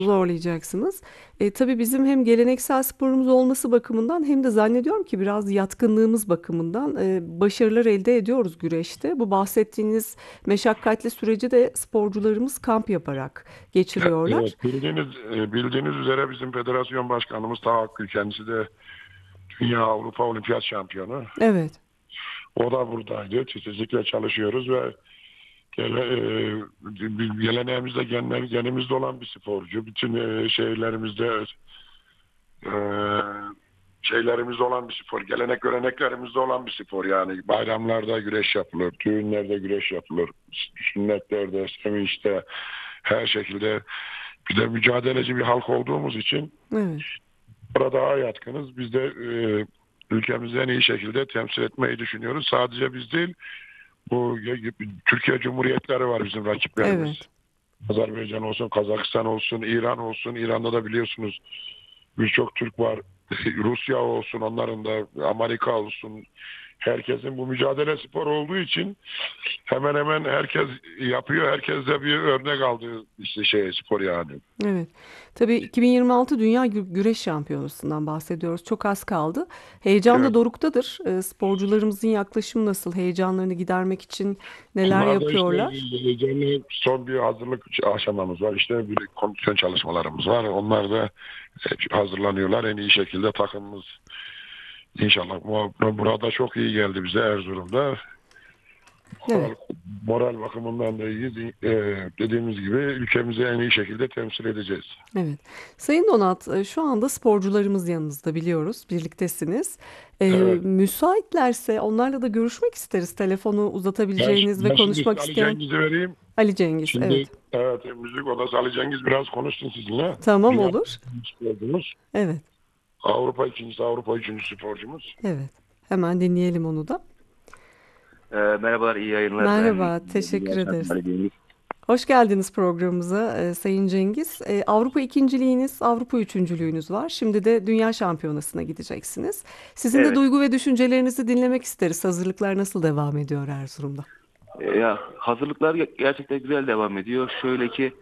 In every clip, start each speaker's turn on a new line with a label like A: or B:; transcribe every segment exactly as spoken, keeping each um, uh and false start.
A: zorlayacaksınız. E, tabii bizim hem geleneksel sporumuz olması bakımından hem de zannediyorum ki biraz yatkınlığımız bakımından e, başarılar elde ediyoruz güreşte. Bu bahsettiğiniz meşakkatli süreci de sporcularımız kamp yaparak geçiriyorlar.
B: Evet, bildiğiniz e, bildiğiniz üzere bizim federasyon başkanımız Tahakkül, kendisi de Dünya Avrupa Olimpiyat şampiyonu.
A: Evet,
B: O da buradaydı. Titizlikle çalışıyoruz ve gele, e, geleneğimizde, genler, genimizde olan bir sporcu. Bütün e, şeylerimizde e, şeylerimizde olan bir spor. Gelenek göreneklerimizde olan bir spor yani. Bayramlarda güreş yapılır, düğünlerde güreş yapılır, sünnetlerde, sevinçte, her şekilde. Bir de mücadeleci bir halk olduğumuz için
A: evet,
B: burada daha yatkınız. Biz de e, ülkemizi en iyi şekilde temsil etmeyi düşünüyoruz. Sadece biz değil, bu Türkiye Cumhuriyetleri var bizim rakiplerimiz.
A: evet.
B: Azerbaycan olsun, Kazakistan olsun, İran olsun. İran'da da biliyorsunuz birçok Türk var. Rusya olsun, onların da, Amerika olsun. Herkesin bu mücadele spor olduğu için hemen hemen herkes yapıyor. Herkes de bir örnek aldığı işte şey spor yani.
A: Evet. Tabii iki bin yirmi altı Dünya Gü- Güreş Şampiyonası'ndan bahsediyoruz. Çok az kaldı. Heyecan da
B: Evet.
A: doruktadır. E, sporcularımızın yaklaşımı nasıl? Heyecanlarını gidermek için neler
B: Bunlar da işte
A: yapıyorlar?
B: canlı son bir hazırlık aşamamız var. İşte bir kondisyon çalışmalarımız var. Onlar da e, hazırlanıyorlar. En iyi şekilde takımımız inşallah. Bu- Burada çok iyi geldi bize Erzurum'da.
A: Evet.
B: Moral, moral bakımından da iyiyiz. E, dediğimiz gibi ülkemizi en iyi şekilde temsil edeceğiz.
A: Evet. Sayın Donat, e, şu anda sporcularımız yanınızda biliyoruz. Birliktesiniz. E,
B: Evet.
A: müsaitlerse onlarla da görüşmek isteriz. Telefonu
B: Ben,
A: uzatabileceğiniz ve
B: ben şimdi
A: konuşmak
B: size Ali
A: isteyen
B: Cengiz'i vereyim.
A: Ali Cengiz.
B: Şimdi
A: Evet.
B: evet, müzik odası Ali Cengiz biraz konuşsun sizinle.
A: Tamam
B: Dünya
A: olur.
B: sporcumuz.
A: Evet.
B: Avrupa ikincisi, Avrupa üçüncü sporcumuz.
A: Evet. Hemen dinleyelim onu da.
C: Ee, merhabalar, iyi yayınlar. Ben
A: Merhaba, teşekkür
C: Dünya
A: ederiz.
C: Şampiyonu Ali Cengiz.
A: Hoş geldiniz programımıza e, Sayın Cengiz. E, Avrupa ikinciliğiniz, Avrupa üçüncülüğünüz var. Şimdi de Dünya Şampiyonası'na gideceksiniz. Sizin de
C: Evet.
A: duygu ve düşüncelerinizi dinlemek isteriz. Hazırlıklar nasıl devam ediyor Erzurum'da?
C: Ee, ya hazırlıklar ge- gerçekten güzel devam ediyor. Şöyle ki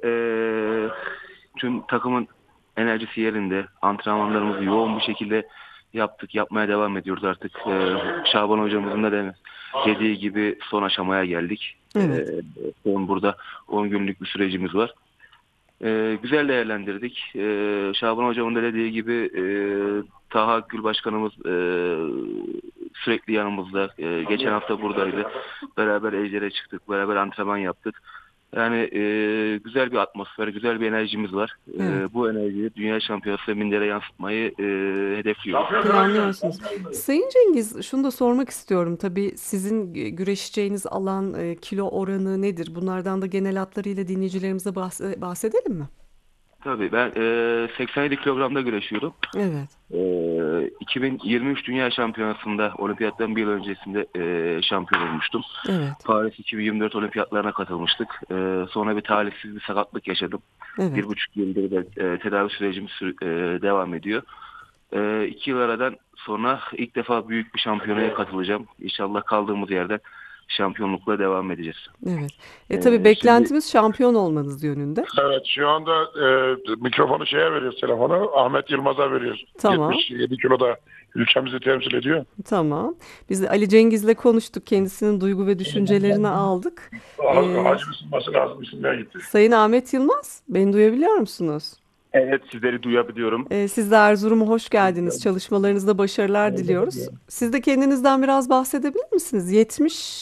C: ee, tüm takımın enerjisi yerinde. Antrenmanlarımızı yoğun bir şekilde yaptık. Yapmaya devam ediyoruz artık. Ee, Şaban hocamızın da de- dediği gibi son aşamaya geldik. Ee,
A: Evet,
C: son burada on günlük bir sürecimiz var. Ee, güzel değerlendirdik. Ee, Şaban Hocam'ın da dediği gibi e, Taha Gül Başkanımız e, sürekli yanımızda. E, geçen hafta buradaydı. Beraber Ejder'e çıktık. Beraber antrenman yaptık. Yani e, güzel bir atmosfer, güzel bir enerjimiz var.
A: evet.
C: E, bu enerjiyi Dünya Şampiyonası ve Minder'e yansıtmayı e, hedefliyoruz.
A: Planlıyorsunuz. Sayın Cengiz, şunu da sormak istiyorum. Tabii sizin gü- güreşeceğiniz alan, e, kilo oranı nedir? Bunlardan da genel hatlarıyla dinleyicilerimize bahse- bahsedelim mi?
C: Tabii ben e, seksen yedi kilogramda güreşiyorum.
A: Evet,
C: Ee, iki bin yirmi üç Dünya Şampiyonası'nda olimpiyattan bir yıl öncesinde e, şampiyon olmuştum.
A: evet,
C: Paris iki bin yirmi dört olimpiyatlarına katılmıştık. Ee, sonra bir talihsiz bir sakatlık yaşadım.
A: evet.
C: Bir buçuk yıldır da e, tedavi sürecim sür- e, devam ediyor. E, iki yıl aradan sonra ilk defa büyük bir şampiyonaya katılacağım. İnşallah kaldığımız yerden şampiyonlukla devam edeceğiz.
A: Evet. E tabii
C: E, şimdi
A: beklentimiz şampiyon olmanız yönünde.
B: Evet, şu anda e, mikrofonu şeye veriyoruz, telefonu Ahmet Yılmaz'a veriyoruz.
A: Tamam,
B: yetmiş yedi kiloda ülkemizi temsil ediyor.
A: tamam. Biz de Ali Cengiz'le konuştuk. Kendisinin duygu ve düşüncelerini aldık.
B: Ha-
A: E,
B: Hacı ısınması lazım, isimden gitti.
A: Sayın Ahmet Yılmaz, beni duyabiliyor musunuz?
D: Evet, sizleri duyabiliyorum.
A: E, siz de Erzurum'a hoş geldiniz. Çalışmalarınızda başarılar diliyoruz. Siz de kendinizden biraz bahsedebilir misiniz? yetmiş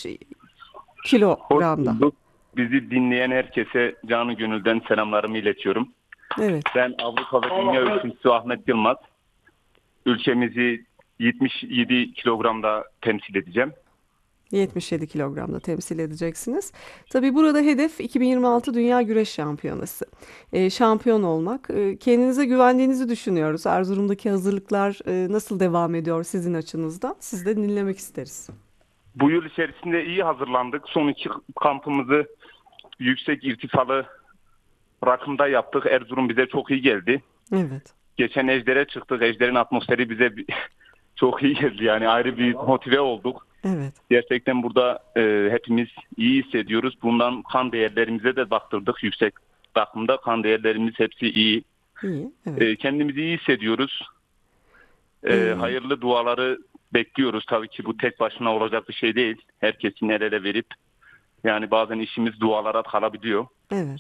D: Hoş
A: kilogramda.
D: bulduk. Bizi dinleyen herkese canı gönülden selamlarımı iletiyorum.
A: Evet,
D: Ben Avrupa ve Dünya üçüncüsü Ahmet Yılmaz. Ülkemizi yetmiş yedi kilogramda temsil edeceğim.
A: yetmiş yedi kilogramda temsil edeceksiniz. Tabii burada hedef iki bin yirmi altı Dünya Güreş Şampiyonası. E, şampiyon olmak. E, kendinize güvendiğinizi düşünüyoruz. Erzurum'daki hazırlıklar e, nasıl devam ediyor sizin açınızdan? Siz de dinlemek isteriz.
D: Bu yıl içerisinde iyi hazırlandık. Son iki kampımızı yüksek irtifalı rakımda yaptık. Erzurum bize çok iyi geldi.
A: Evet,
D: Geçen Ejder'e çıktık. Ejder'in atmosferi bize bir- çok iyi geldi. Yani ayrı bir motive olduk.
A: evet,
D: Gerçekten burada e, hepimiz iyi hissediyoruz. Bundan kan değerlerimize de baktırdık. Yüksek bakımda kan değerlerimiz hepsi iyi.
A: İyi, evet.
D: E, kendimizi iyi hissediyoruz. E,
A: Hmm.
D: Hayırlı duaları bekliyoruz. Tabii ki bu tek başına olacak bir şey değil. Herkesin el ele verip yani bazen işimiz dualara kalabiliyor.
A: Evet.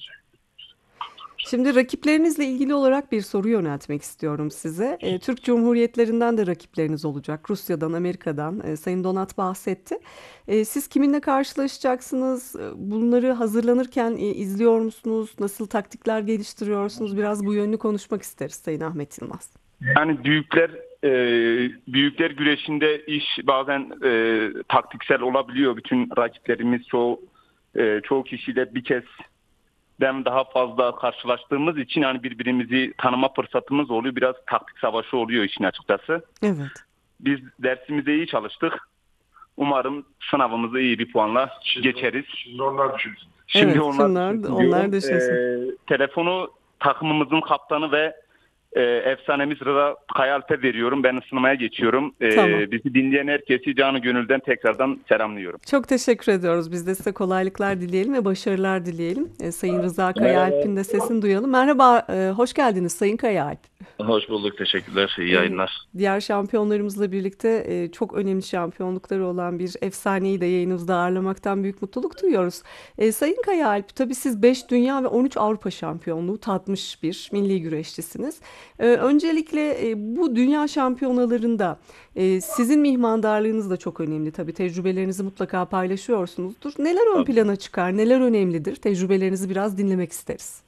A: Şimdi rakiplerinizle ilgili olarak bir soru yöneltmek istiyorum size. E, Türk Cumhuriyetlerinden de rakipleriniz olacak. Rusya'dan, Amerika'dan. E, Sayın Donat bahsetti. E, siz kiminle karşılaşacaksınız? E, Bunları hazırlanırken e, izliyor musunuz? Nasıl taktikler geliştiriyorsunuz? Biraz bu yönlü konuşmak isteriz Sayın Ahmet Yılmaz.
D: Yani büyükler e, büyükler güreşinde iş bazen e, taktiksel olabiliyor. Bütün rakiplerimiz çoğu e, çoğu kişiyle bir kezden daha fazla karşılaştığımız için yani birbirimizi tanıma fırsatımız oluyor. Biraz taktik savaşı oluyor işin açıkçası.
A: Evet.
D: Biz dersimize iyi çalıştık. Umarım sınavımızı iyi bir puanla
B: Şimdi-
D: geçeriz.
B: Şimdi onlar düşünsün.
D: Şimdi
A: Evet,
D: onlar,
A: şunlar-
D: düşünsün
A: onlar
D: diyorum.
A: düşünsün.
D: Ee, telefonu takımımızın kaptanı ve e, efsanemiz Rıza Kayalp'e veriyorum. Ben ısınmaya geçiyorum. Ee,
A: Tamam.
D: Bizi dinleyen herkesi canı gönülden tekrardan selamlıyorum.
A: Çok teşekkür ediyoruz. Biz de size kolaylıklar dileyelim ve başarılar dileyelim. E, Sayın Rıza Kayaalp'in de sesini duyalım. Merhaba, e, hoş geldiniz Sayın Kayaalp.
E: Hoş bulduk, teşekkürler. İyi yayınlar.
A: Diğer şampiyonlarımızla birlikte e, çok önemli şampiyonlukları olan bir efsaneyi de yayınımızda ağırlamaktan büyük mutluluk duyuyoruz. E, Sayın Kayaalp, tabii siz beş dünya ve on üç Avrupa şampiyonluğu tatmış bir milli güreşçisiniz. E, öncelikle e, bu dünya şampiyonalarında e, sizin mihmandarlığınız da çok önemli. Tabii tecrübelerinizi mutlaka paylaşıyorsunuzdur. Neler ön
E: Tabii.
A: plana çıkar, neler önemlidir? Tecrübelerinizi biraz dinlemek isteriz.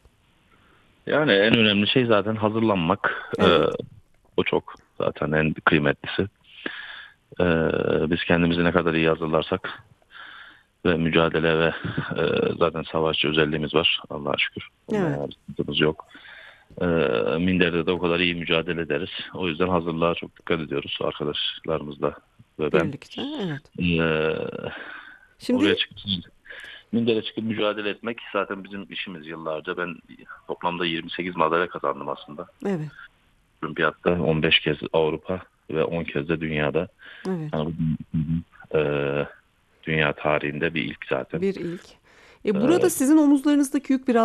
E: Yani en önemli şey zaten hazırlanmak.
A: Evet.
E: Ee, o çok zaten en kıymetlisi. Ee, biz kendimizi ne kadar iyi hazırlarsak ve mücadele ve e, zaten savaşçı özelliğimiz var. Allah'a şükür.
A: Evet.
E: Ondan bir sıkıntımız yok. Ee, Minder'de de o kadar iyi mücadele ederiz. O yüzden hazırlığa çok dikkat ediyoruz arkadaşlarımızla ve ben.
A: Birlikte, evet.
E: Ee,
A: Şimdi
E: Oraya çıkıp Minder'e çıkıp mücadele etmek zaten bizim işimiz yıllarca. Ben toplamda yirmi sekiz madalya kazandım aslında.
A: evet,
E: Olimpiyatta on beş kez Avrupa ve on kez de dünyada.
A: evet.
E: Yani bu e, dünya tarihinde bir ilk zaten.
A: Bir ilk. E, burada sizin omuzlarınızdaki yük biraz